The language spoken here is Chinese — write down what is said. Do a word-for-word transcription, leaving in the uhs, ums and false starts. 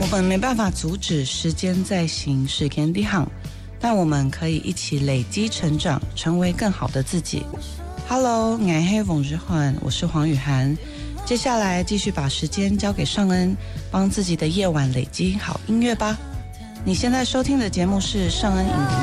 我们没办法阻止时间在行，时间在行，但我们可以一起累积成长，成为更好的自己。Hello， 我是冯之焕，我是黄雨涵。接下来继续把时间交给尚恩，帮自己的夜晚累积好音乐吧。你现在收听的节目是尚恩影